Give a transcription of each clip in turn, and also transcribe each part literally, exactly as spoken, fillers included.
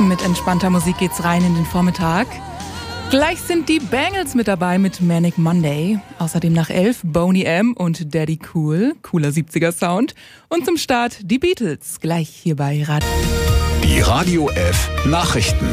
Mit entspannter Musik geht's rein in den Vormittag. Gleich sind die Bangles mit dabei mit Manic Monday. Außerdem nach elf Boney M. und Daddy Cool, cooler siebziger Sound. Und zum Start die Beatles, gleich hier bei Radio. Die Radio F Nachrichten.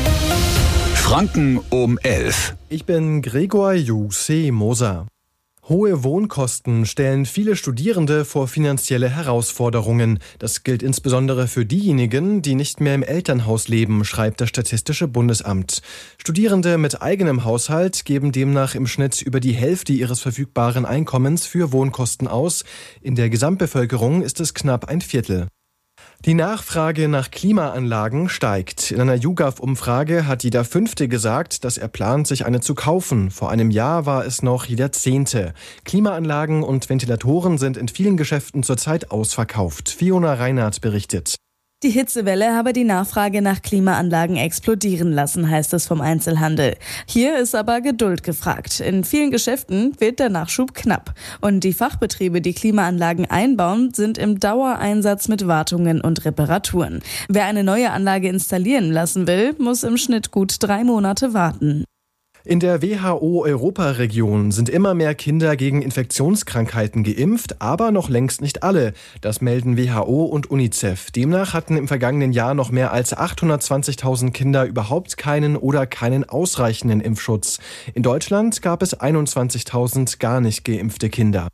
Franken um elf. Ich bin Gregor Jussi Moser. Hohe Wohnkosten stellen viele Studierende vor finanzielle Herausforderungen. Das gilt insbesondere für diejenigen, die nicht mehr im Elternhaus leben, schreibt das Statistische Bundesamt. Studierende mit eigenem Haushalt geben demnach im Schnitt über die Hälfte ihres verfügbaren Einkommens für Wohnkosten aus. In der Gesamtbevölkerung ist es knapp ein Viertel. Die Nachfrage nach Klimaanlagen steigt. In einer YouGov-Umfrage hat jeder Fünfte gesagt, dass er plant, sich eine zu kaufen. Vor einem Jahr war es noch jeder Zehnte. Klimaanlagen und Ventilatoren sind in vielen Geschäften zurzeit ausverkauft. Fiona Reinhardt berichtet. Die Hitzewelle habe die Nachfrage nach Klimaanlagen explodieren lassen, heißt es vom Einzelhandel. Hier ist aber Geduld gefragt. In vielen Geschäften wird der Nachschub knapp. Und die Fachbetriebe, die Klimaanlagen einbauen, sind im Dauereinsatz mit Wartungen und Reparaturen. Wer eine neue Anlage installieren lassen will, muss im Schnitt gut drei Monate warten. In der W H O-Europaregion sind immer mehr Kinder gegen Infektionskrankheiten geimpft, aber noch längst nicht alle. Das melden W H O und UNICEF. Demnach hatten im vergangenen Jahr noch mehr als achthundertzwanzigtausend Kinder überhaupt keinen oder keinen ausreichenden Impfschutz. In Deutschland gab es einundzwanzigtausend gar nicht geimpfte Kinder.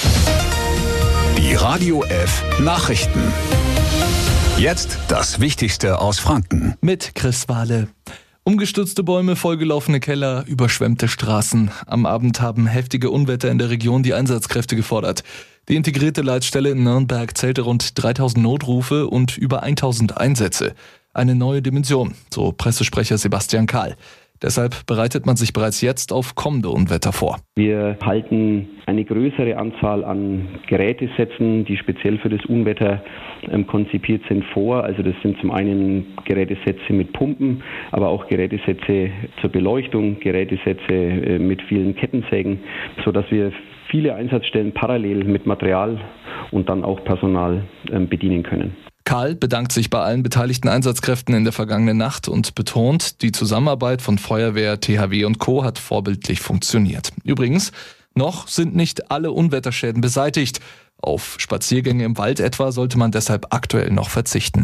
Die Radio F Nachrichten. Jetzt das Wichtigste aus Franken. Mit Chris Wahle. Umgestürzte Bäume, vollgelaufene Keller, überschwemmte Straßen. Am Abend haben heftige Unwetter in der Region die Einsatzkräfte gefordert. Die integrierte Leitstelle in Nürnberg zählte rund dreitausend Notrufe und über tausend Einsätze. Eine neue Dimension, so Pressesprecher Sebastian Kahl. Deshalb bereitet man sich bereits jetzt auf kommende Unwetter vor. Wir halten eine größere Anzahl an Gerätesätzen, die speziell für das Unwetter ähm, konzipiert sind, vor. Also das sind zum einen Gerätesätze mit Pumpen, aber auch Gerätesätze zur Beleuchtung, Gerätesätze äh, mit vielen Kettensägen, sodass wir viele Einsatzstellen parallel mit Material und dann auch Personal ähm, bedienen können. Kahl bedankt sich bei allen beteiligten Einsatzkräften in der vergangenen Nacht und betont, die Zusammenarbeit von Feuerwehr, T H W und Co. hat vorbildlich funktioniert. Übrigens, noch sind nicht alle Unwetterschäden beseitigt. Auf Spaziergänge im Wald etwa sollte man deshalb aktuell noch verzichten.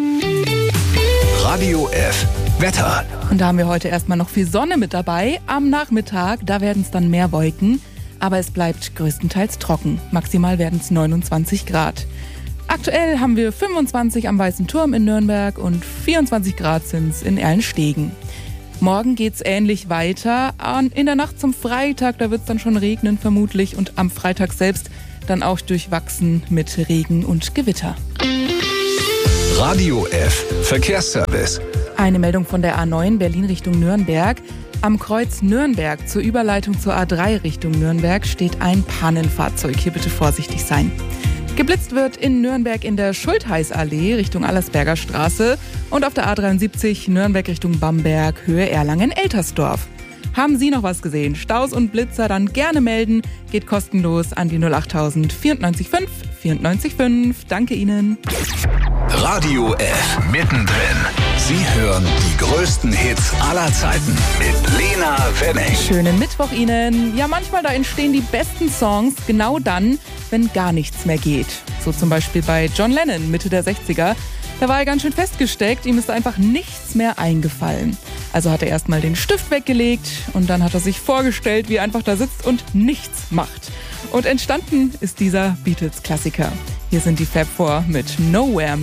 Radio F Wetter. Und da haben wir heute erstmal noch viel Sonne mit dabei. Am Nachmittag, da werden es dann mehr Wolken. Aber es bleibt größtenteils trocken. Maximal werden es neunundzwanzig Grad. Aktuell haben wir fünfundzwanzig am Weißen Turm in Nürnberg und vierundzwanzig Grad sind es in Erlenstegen. Morgen geht's ähnlich weiter. In der Nacht zum Freitag, da wird es dann schon regnen vermutlich und am Freitag selbst dann auch durchwachsen mit Regen und Gewitter. Radio F Verkehrsservice. Eine Meldung von der A neun Berlin Richtung Nürnberg. Am Kreuz Nürnberg zur Überleitung zur A drei Richtung Nürnberg steht ein Pannenfahrzeug. Hier bitte vorsichtig sein. Geblitzt wird in Nürnberg in der Schultheißallee Richtung Allersberger Straße und auf der A dreiundsiebzig Nürnberg Richtung Bamberg, Höhe Erlangen-Eltersdorf. Haben Sie noch was gesehen? Staus und Blitzer dann gerne melden. Geht kostenlos an die null acht tausend vierundneunzig fünf vierundneunzig fünf. Danke Ihnen. Radio F mittendrin. Sie hören die größten Hits aller Zeiten mit Lena Wenning. Schönen Mittwoch Ihnen. Ja, manchmal da entstehen die besten Songs genau dann, wenn gar nichts mehr geht. So zum Beispiel bei John Lennon Mitte der sechziger. Da war er ganz schön festgesteckt, ihm ist einfach nichts mehr eingefallen. Also hat er erstmal den Stift weggelegt und dann hat er sich vorgestellt, wie er einfach da sitzt und nichts macht. Und entstanden ist dieser Beatles-Klassiker. Hier sind die Fab Four mit Nowhere.